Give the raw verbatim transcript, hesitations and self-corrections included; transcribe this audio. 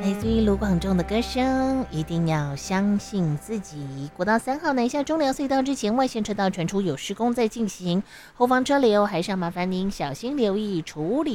来自于卢广仲的歌声，一定要相信自己。国道三号南下中寮隧道之前，外线车道传出有施工在进行，后方车流还是要麻烦您小心留意处理。